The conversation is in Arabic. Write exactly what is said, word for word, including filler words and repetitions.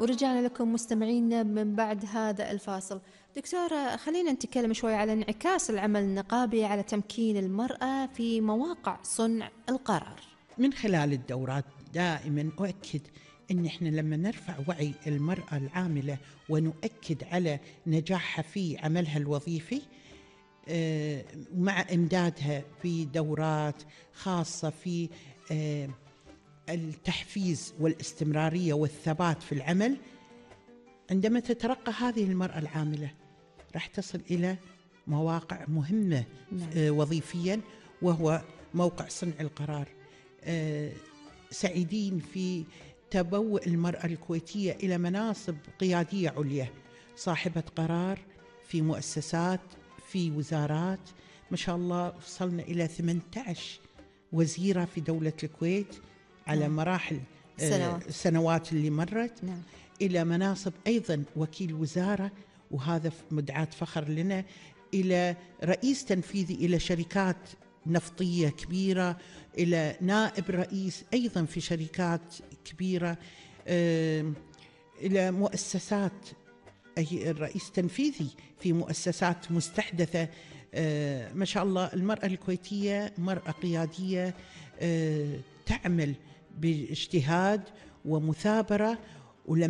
ورجعنا لكم مستمعينا من بعد هذا الفاصل. دكتورة، خلينا نتكلم شوي على انعكاس العمل النقابي على تمكين المرأة في مواقع صنع القرار. من خلال الدورات دائما أؤكد أن إحنا لما نرفع وعي المرأة العاملة ونؤكد على نجاحها في عملها الوظيفي مع إمدادها في دورات خاصة في التحفيز والاستمرارية والثبات في العمل، عندما تترقى هذه المرأة العاملة راح تصل إلى مواقع مهمة نعم. وظيفيا، وهو موقع صنع القرار. سعيدين في تبوء المرأة الكويتية إلى مناصب قيادية عليا، صاحبة قرار في مؤسسات، في وزارات، ما شاء الله وصلنا إلى ثمانية عشر وزيرة في دولة الكويت على نعم. مراحل سنوات. السنوات اللي مرت نعم. إلى مناصب أيضا وكيل وزارة، وهذا مدعاة فخر لنا، إلى رئيس تنفيذي إلى شركات نفطية كبيرة، إلى نائب رئيس أيضا في شركات كبيرة، إلى مؤسسات، أي الرئيس تنفيذي في مؤسسات مستحدثة. ما شاء الله المرأة الكويتية مرأة قيادية تعمل باجتهاد ومثابرة